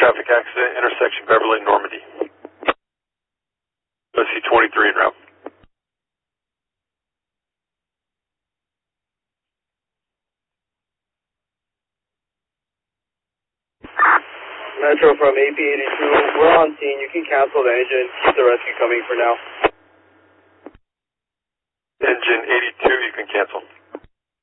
traffic accident, intersection Beverly and Normandy. OC-23 en route. Metro from AP82, we're on scene. You can cancel the engine. Keep the rescue coming for now. Engine 82, you can cancel.